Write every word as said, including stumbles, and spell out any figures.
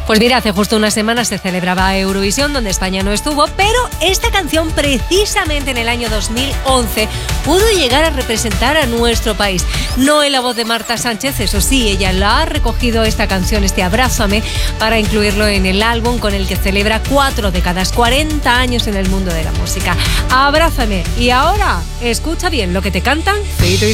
Pues mira, hace justo una semana se celebraba Eurovisión, donde España no estuvo, pero esta canción precisamente en el año dos mil once pudo llegar a representar a nuestro país. No en la voz de Marta Sánchez, eso sí, ella la ha recogido esta canción, este Abrázame, para incluirlo en el álbum con el que celebra cuatro décadas, cuarenta años en el mundo de la música. Abrázame. Y ahora, escucha bien lo que te cantan Feito y